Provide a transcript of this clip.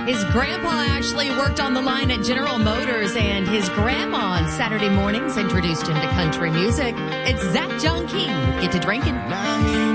His grandpa actually worked on the line at General Motors, and his grandma on Saturday mornings introduced him to country music. It's Zach John King. Get to drinking.